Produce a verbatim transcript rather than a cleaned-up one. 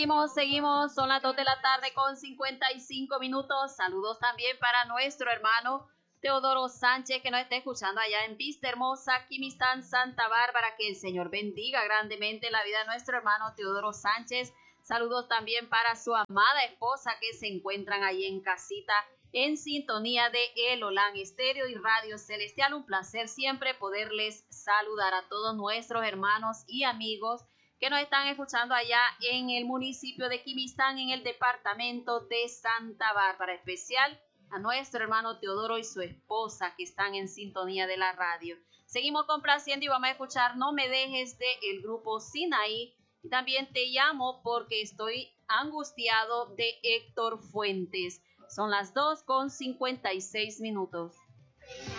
Seguimos, seguimos, son las dos de la tarde con cincuenta y cinco minutos. Saludos también para nuestro hermano Teodoro Sánchez, que nos está escuchando allá en Vista Hermosa, Quimistán, Santa Bárbara. Que el Señor bendiga grandemente la vida de nuestro hermano Teodoro Sánchez. Saludos también para su amada esposa, que se encuentran ahí en casita en sintonía de El Olán Estéreo y Radio Celestial. Un placer siempre poderles saludar a todos nuestros hermanos y amigos que nos están escuchando allá en el municipio de Quimistán, en el departamento de Santa Bárbara. Especial a nuestro hermano Teodoro y su esposa, que están en sintonía de la radio. Seguimos complaciendo y vamos a escuchar No Me Dejes de el grupo Sinaí. Y también Te Llamo porque estoy angustiado de Héctor Fuentes. Son las dos con cincuenta y seis minutos.